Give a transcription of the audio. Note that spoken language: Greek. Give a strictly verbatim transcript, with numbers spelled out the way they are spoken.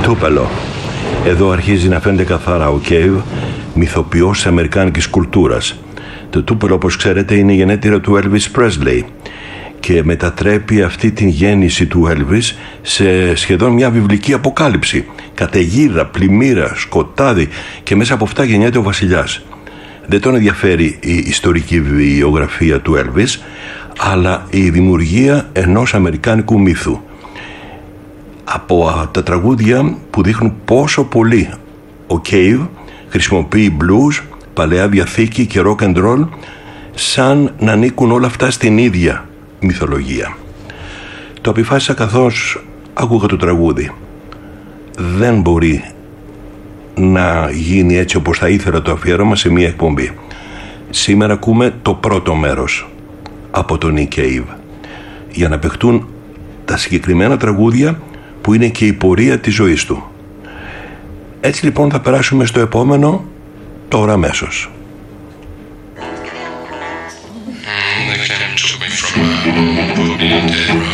Τούπελο. Εδώ αρχίζει να φαίνεται καθαρά ο Cave, μυθοποιός της αμερικάνικης κουλτούρας. Το Τούπελο, όπως ξέρετε, είναι η γενέτειρα του Elvis Presley και μετατρέπει αυτή την γέννηση του Elvis σε σχεδόν μια βιβλική αποκάλυψη. Καταιγίδα, πλημμύρα, σκοτάδι, και μέσα από αυτά γεννιέται ο βασιλιάς. Δεν τον ενδιαφέρει η ιστορική βιογραφία του Elvis, αλλά η δημιουργία ενός αμερικάνικου μύθου. Από τα τραγούδια που δείχνουν πόσο πολύ ο Cave χρησιμοποιεί blues, παλαιά διαθήκη και rock and roll, σαν να ανήκουν όλα αυτά στην ίδια μυθολογία. Το αποφάσισα καθώς άκουγα το τραγούδι. Δεν μπορεί να γίνει έτσι όπως θα ήθελα το αφιέρωμα σε μία εκπομπή. Σήμερα ακούμε το πρώτο μέρος από τον Nick Cave, για να παιχτούν τα συγκεκριμένα τραγούδια που είναι και η πορεία της ζωής του. Έτσι λοιπόν θα περάσουμε στο επόμενο τώρα αμέσως. They came and took me from a boogie dead